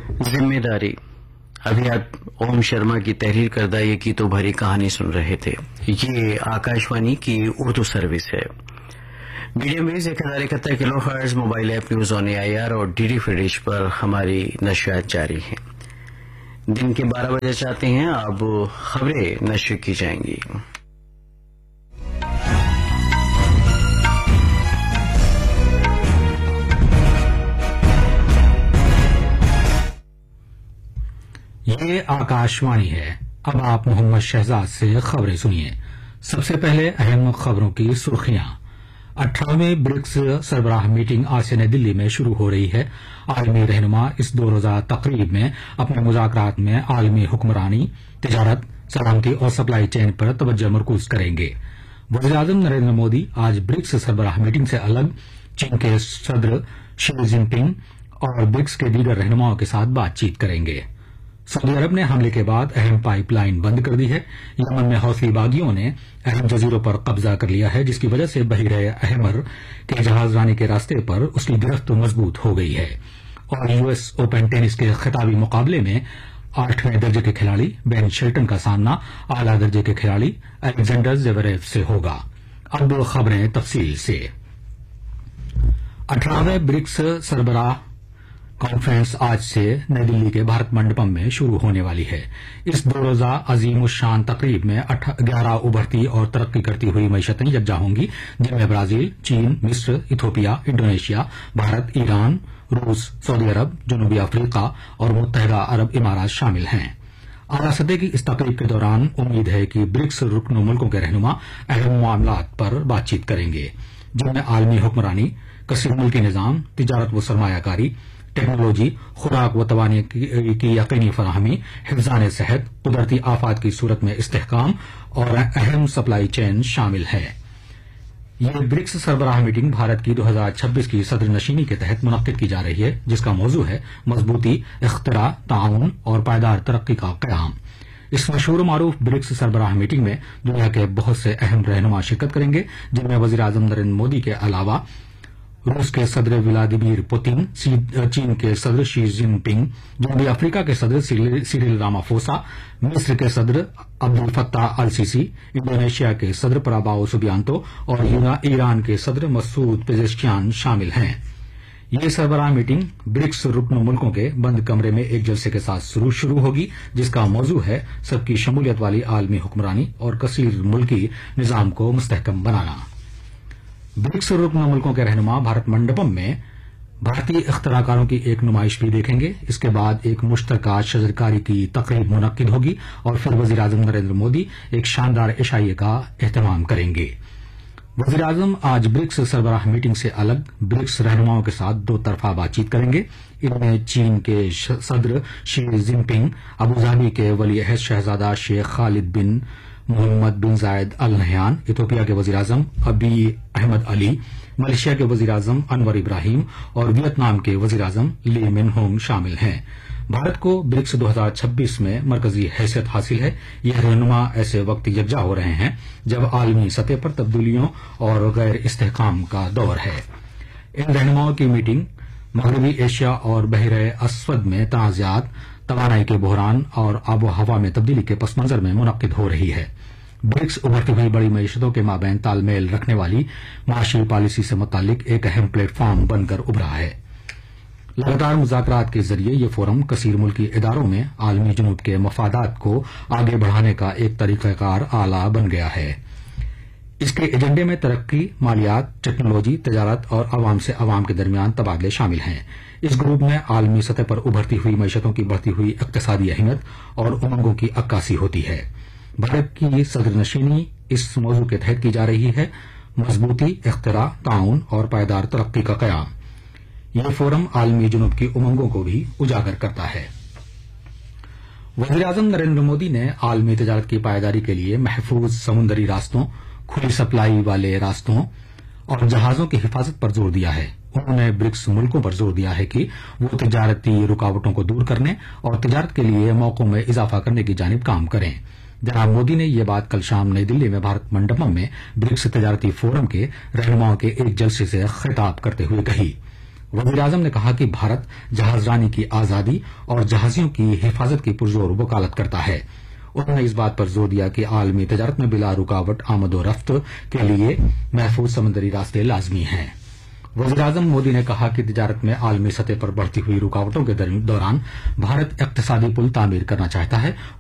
ذمہ داری. ابھی آپ اوم شرما کی تحریر کردہ یہ کی تو بھری کہانی سن رہے تھے. یہ آکاشوانی کی اردو سروس ہے. Medium ways 1071 kilo hertz, mobile app news on AIR اور DD free dish پر ہماری نشریات جاری ہیں. دن کے 12 بجے چاہتے ہیں اب خبریں نشر کی جائیں گی. یہ آکاشوانی ہے. اب آپ محمد شہزاد سے خبریں سنیے. سب سے پہلے اہم خبروں کی سرخیاں. 18ویں برکس سربراہ میٹنگ آج سے نئی دلی میں شروع ہو رہی ہے. عالمی رہنما اس 2 روزہ تقریب میں اپنے مذاکرات میں عالمی حکمرانی، تجارت، سلامتی اور سپلائی چین پر توجہ مرکوز کریں گے. وزیر اعظم نریندر مودی آج برکس سربراہ میٹنگ سے الگ چین کے صدر شی جن پنگ اور برکس کے دیگر رہنماؤں کے ساتھ بات چیت کریں گے. سعودی عرب نے حملے کے بعد اہم پائپ لائن بند کر دی ہے. یمن میں حوثی باغیوں نے اہم جزیروں پر قبضہ کر لیا ہے، جس کی وجہ سے بحیرہ احمر کے جہاز رانی کے راستے پر اس کی گرفت مضبوط ہو گئی ہے. اور US اوپن ٹینس کے خطابی مقابلے میں 8ویں درجے کے کھلاڑی بین شیلٹن کا سامنا اعلیٰ درجے کے کھلاڑی الیگزینڈر زیوریو سے ہوگا. اب خبریں تفصیل سے. 18ویں برکس سربراہ کانفرنس آج سے نئی دلی کے بھارت منڈپم میں شروع ہونے والی ہے. اس 2 روزہ عظیم الشان تقریب میں 11 ابھرتی اور ترقی کرتی ہوئی معیشتیں یکجا ہوں گی، جن میں برازیل، چین، مصر، ایتھوپیا، انڈونیشیا، بھارت، ایران، روس، سعودی عرب، جنوبی افریقہ اور متحدہ عرب امارات شامل ہیں. اعلیٰ سطح کی اس تقریب کے دوران امید ہے کہ برکس رکن ملکوں کے رہنما اہم معاملات پر بات چیت کریں گے، جن میں عالمی حکمرانی، کثیر ملکی نظام، تجارت و سرمایہ کاری، ٹیکنالوجی، خوراک و توانائی کی یقینی فراہمی، حفظان صحت، قدرتی آفات کی صورت میں استحکام اور اہم سپلائی چین شامل ہے. یہ برکس سربراہ میٹنگ بھارت کی 2026 کی صدر نشینی کے تحت منعقد کی جا رہی ہے، جس کا موضوع ہے مضبوطی، اختراع، تعاون اور پائیدار ترقی کا قیام. اس مشہور و معروف برکس سربراہ میٹنگ میں دنیا کے بہت سے اہم رہنما شرکت کریں گے، جن میں وزیر اعظم نریندر مودی کے علاوہ روس کے صدر ولادیمیر پوتین، چین کے صدر شی جن پنگ، جنوبی افریقہ کے صدر سیریل رامافوسا، مصر کے صدر عبدالفتاح السیسی، انڈونیشیا کے صدر پراباؤ سبیانتو اور ایران کے صدر مسعود پزشکیان شامل ہیں. یہ سربراہ میٹنگ برکس رکن ملکوں کے بند کمرے میں ایک جلسے کے ساتھ شروع ہوگی، جس کا موضوع ہے سب کی شمولیت والی عالمی حکمرانی اور کثیر ملکی نظام کو مستحکم بنانا. برکس رکن ملکوں کے رہنما بھارت منڈپم میں بھارتی اختراع کاروں کی ایک نمائش بھی دیکھیں گے. اس کے بعد ایک مشترکہ شجرکاری کی تقریب منعقد ہوگی اور پھر وزیر اعظم نریندر مودی ایک شاندار عشائیے کا اہتمام کریں گے. وزیر اعظم آج برکس سربراہ میٹنگ سے الگ برکس رہنماؤں کے ساتھ 2 طرفہ بات چیت کریں گے. ان میں چین کے صدر شی جن پنگ، ابوظہبی کے ولی عہد شہزادہ شیخ خالد بن محمد بن زائد ال نہیان، ایتھوپیا کے وزیر اعظم ابی احمد علی، ملیشیا کے وزیر اعظم انور ابراہیم اور ویتنام کے وزیر اعظم لی من ہونگ شامل ہیں. بھارت کو برکس 2026 میں مرکزی حیثیت حاصل ہے. یہ رہنما ایسے وقت یکجا ہو رہے ہیں جب عالمی سطح پر تبدیلیوں اور غیر استحکام کا دور ہے. ان رہنماؤں کی میٹنگ مغربی ایشیا اور بحیرہ اسود میں تنازعات، توانائی کے بحران اور آب و ہوا میں تبدیلی کے پس منظر میں منعقد ہو رہی ہے. برکس ابھرتی ہوئی بڑی معیشتوں کے مابین تال میل رکھنے والی معاشی پالیسی سے متعلق ایک اہم پلیٹ فارم بن کر ابھرا ہے. لگاتار مذاکرات کے ذریعے یہ فورم کثیر ملکی اداروں میں عالمی جنوب کے مفادات کو آگے بڑھانے کا ایک طریقہ کار آلہ بن گیا ہے. اس کے ایجنڈے میں ترقی، مالیات، ٹیکنالوجی، تجارت اور عوام سے عوام کے درمیان تبادلے شامل ہیں. اس گروپ میں عالمی سطح پر ابھرتی ہوئی معیشتوں کی بڑھتی ہوئی اقتصادی اہمیت اور امنگوں کی عکاسی ہوتی ہے. بھارت کی صدر نشینی اس موضوع کے تحت کی جا رہی ہے: مضبوطی، اختراع، تعاون اور پائیدار ترقی کا قیام. یہ فورم عالمی جنوب کی امنگوں کو بھی اجاگر کرتا ہے. وزیر اعظم نریندر مودی نے عالمی تجارت کی پائیداری کے لیے محفوظ سمندری راستوں، کھلی سپلائی والے راستوں اور جہازوں کی حفاظت پر زور دیا ہے. انہوں نے برکس ملکوں پر زور دیا ہے کہ وہ تجارتی رکاوٹوں کو دور کرنے اور تجارت کے لیے موقعوں میں اضافہ کرنے کی جانب کام کریں. جناب مودی نے یہ بات کل شام نئی دلی میں بھارت منڈپم میں برکس تجارتی فورم کے رہنماؤں کے ایک جلسے سے خطاب کرتے ہوئے کہی. वजीर आजम ने कहा कि भारत जहाजरानी की आजादी और जहाजियों की हिफाजत की पुरजोर वकालत करता है। उन्होंने इस बात पर जोर दिया कि आलमी तजारत में बिला रुकावट आमदोरफ्त के लिए महफूज समंदरी रास्ते लाजमी हैं। वजीर आजम मोदी ने कहा कि तजारत में आलमी सतह पर बढ़ती हुई रुकावटों के दौरान भारत इक्तिसादी पुल तामीर करना चाहता है